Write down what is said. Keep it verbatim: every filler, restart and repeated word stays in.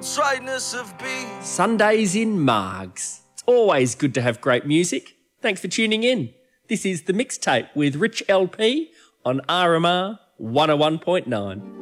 Tightness of beat. Sundays in Margs. It's always good to have great music. Thanks for tuning in. This is The Mixtape with Rich L P on R M R one oh one point nine.